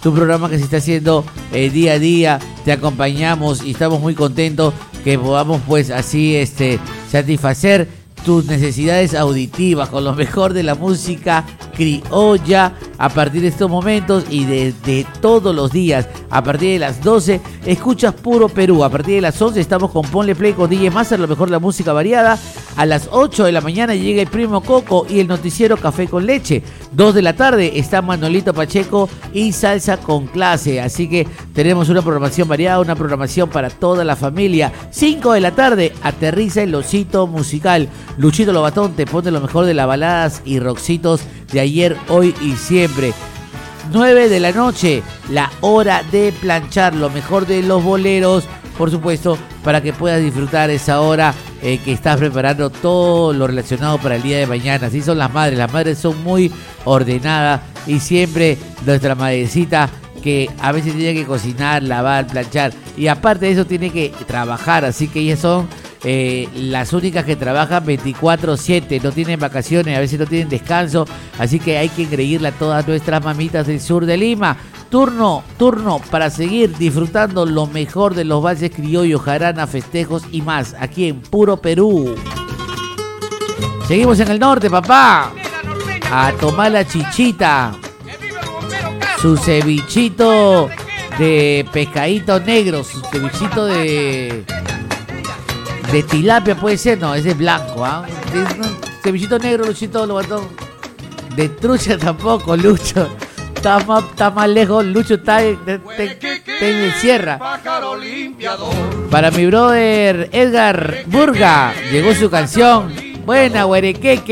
tu programa que se está haciendo día a día. Te acompañamos y estamos muy contentos que podamos pues así satisfacer tus necesidades auditivas con lo mejor de la música criolla a partir de estos momentos y de todos los días. A partir de las 12 escuchas Puro Perú. A partir de las 11 estamos con Ponle Play con DJ Master, lo mejor de la música variada. A las 8 de la mañana llega el Primo Coco y el noticiero Café con Leche. 2 de la tarde está Manolito Pacheco y Salsa con Clase. Así que tenemos una programación variada, una programación para toda la familia. 5 de la tarde aterriza el Osito Musical. Luchito Lobatón te pone lo mejor de las baladas y rockcitos de ayer, hoy y siempre. 9 de la noche, la hora de planchar, lo mejor de los boleros, por supuesto, para que puedas disfrutar esa hora que estás preparando todo lo relacionado para el día de mañana. Así son las madres son muy ordenadas y siempre nuestra madrecita que a veces tiene que cocinar, lavar, planchar y aparte de eso tiene que trabajar, así que ellas son las únicas que trabajan 24/7, no tienen vacaciones, a veces no tienen descanso, así que hay que engreírle a todas nuestras mamitas del sur de Lima. Turno para seguir disfrutando lo mejor de los valses criollos, jaranas, festejos y más, aquí en Puro Perú. Seguimos en el norte, papá. A tomar la chichita, su cevichito de pescadito negro, su cevichito de tilapia puede ser, no, ese es blanco, ¿ah? Cevichito negro, Luchito Lobatón. De trucha tampoco, Lucho. Está más lejos, Lucho está en el Sierra. Para mi brother Edgar Burga, llegó su canción. Buena, Huerequeque.